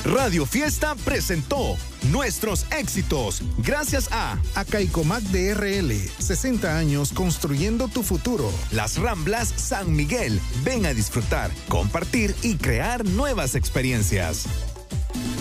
Radio Fiesta presentó Nuestros Éxitos, gracias a Acaicomac DRL, 60 años construyendo tu futuro. Las Ramblas San Miguel. Ven a disfrutar, compartir y crear nuevas experiencias.